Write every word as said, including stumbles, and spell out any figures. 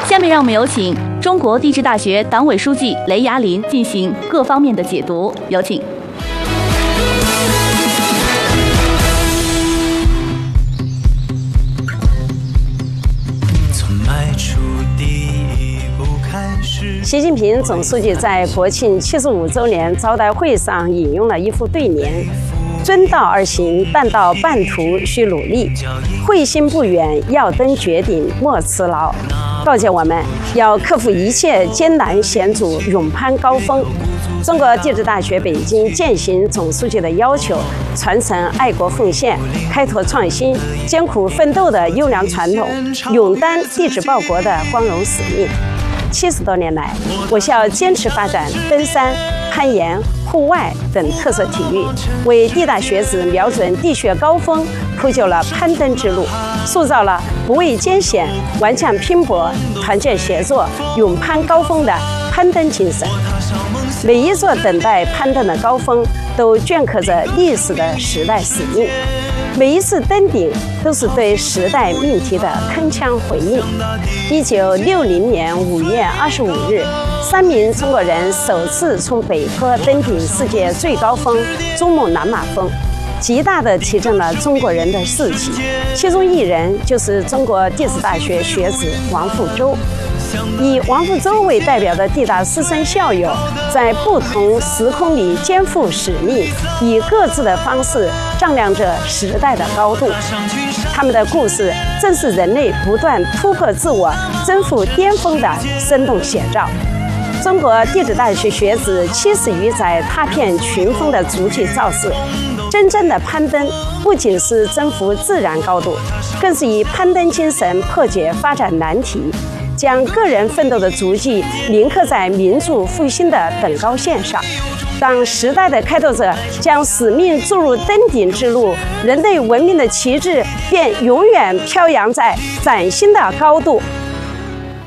下面让我们有请中国地质大学党委书记雷雅林进行各方面的解读，有请。 习近平总书记在国庆七十五周年招待会上引用了一副对联：遵道而行，但到半途须努力；会心不远，要登绝顶莫辞劳。告诫我们要克服一切艰难险阻，勇攀高峰。中国地质大学北京践行总书记的要求，传承爱国奉献、开拓创新、艰苦奋斗的优良传统，勇担地质报国的光荣使命。七十多年来，我校坚持发展登山、攀岩、户外等特色体育，为地大学子瞄准地学高峰铺就了攀登之路，塑造了不畏艰险、顽强拼搏、团结协作、勇攀高峰的攀登精神。每一座等待攀登的高峰，都镌刻着历史的时代使命。每一次登顶都是对时代命题的铿锵回应。一九六零年五月二十五日，三名中国人首次从北坡登顶世界最高峰珠穆朗玛峰，极大地提振了中国人的士气。其中一人就是中国地质大学学子王富洲。以王富洲为代表的地大师生校友，在不同时空里肩负使命，以各自的方式丈量着时代的高度。他们的故事正是人类不断突破自我、征服巅峰的生动写照。中国地质大学学子七十余载踏遍群峰的足迹造势。真正的攀登不仅是征服自然高度，更是以攀登精神破解发展难题，将个人奋斗的足迹铭刻在民族复兴的等高线上。当时代的开拓者将使命注入登顶之路，人类文明的旗帜便永远飘扬在崭新的高度。